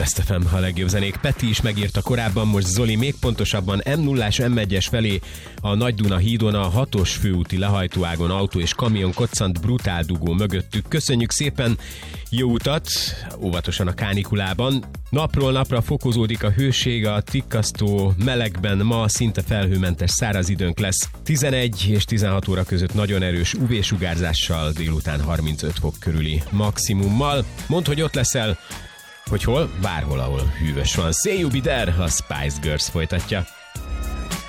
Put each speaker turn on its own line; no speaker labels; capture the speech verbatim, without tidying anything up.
Best ef em, a legjobb zenék. Peti is megírta korábban, most Zoli még pontosabban em nullás em egyes felé a Nagy-Duna hídon a hatos főúti lehajtóágon autó és kamion koccant, brutál dugó mögöttük. Köszönjük szépen, jó utat, óvatosan a kánikulában. Napról napra fokozódik a hőség, a tikkasztó melegben ma szinte felhőmentes száraz időnk lesz. tizenegy és tizenhat óra között nagyon erős ú vé-sugárzással, délután harmincöt fok körüli maximummal. Mondd, hogy ott leszel, hogy hol? Bárhol, ahol hűvös van. Say you be there, a Spice Girls folytatja.